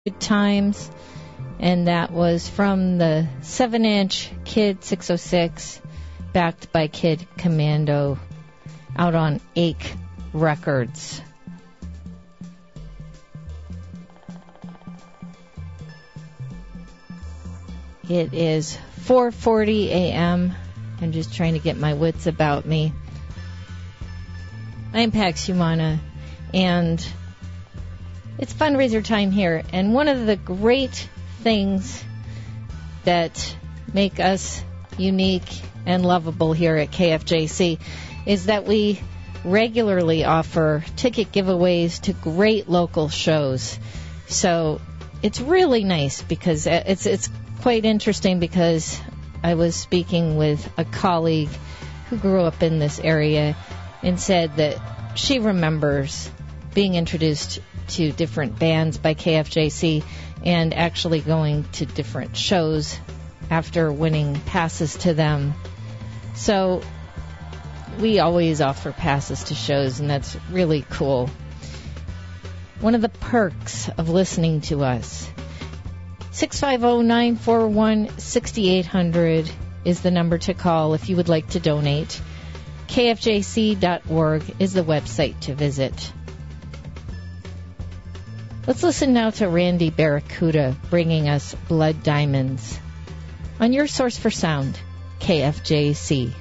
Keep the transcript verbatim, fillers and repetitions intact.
Good Times, and that was from the seven inch Kid six oh six, backed by Kid Commando, out on Ache Records. It is four forty a.m. I'm just trying to get my wits about me. I'm Pax Humana, and it's fundraiser time here, and one of the great things that make us unique and lovable here at K F J C is that we regularly offer ticket giveaways to great local shows. So it's really nice because it's it's quite interesting, because I was speaking with a colleague who grew up in this area and said that she remembers being introduced to different bands by K F J C and actually going to different shows after winning passes to them. So we always offer passes to shows, and that's really cool. One of the perks of listening to us, six five zero, nine four one, six eight zero zero is the number to call if you would like to donate. K F J C dot org is the website to visit. Let's listen now to Randy Barracuda bringing us Blood Diamonds on your source for sound, K F J C.